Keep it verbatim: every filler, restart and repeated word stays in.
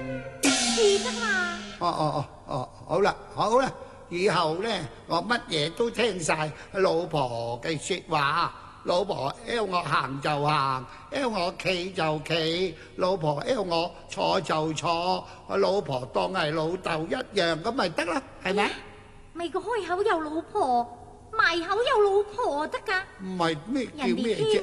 是噶嘛？ 哦哦哦哦，好啦好啦，以後呢，我乜嘢都聽晒老婆嘅說話。老婆要我行就行，要我企就企，老婆要我坐就坐，老婆當係老豆一樣咁咪得啦，係咪？ 咪個開口有老婆，埋口有老婆得噶？ 唔係咩叫人哋咩啫？